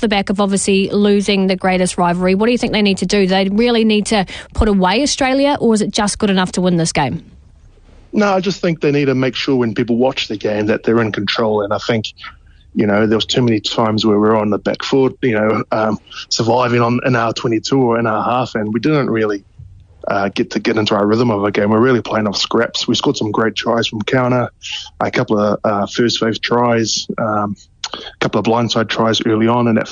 the back of obviously losing the greatest rivalry. What do you think they need to do? They really need to put away Australia, or is it just good enough to win this game? No, I just think they need to make sure when people watch the game that they're in control. And I think, there was too many times where we were on the back foot, surviving in our 22 or in our half, and we didn't really get into our rhythm of a game. We're really playing off scraps. We scored some great tries from counter, a couple of first wave tries, a couple of blindside tries early on in that